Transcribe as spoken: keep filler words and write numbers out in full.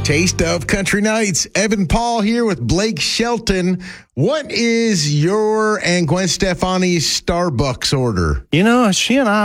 Taste of Country Nights. Evan Paul here with Blake Shelton. What is your and Gwen Stefani's Starbucks order? You know, she and I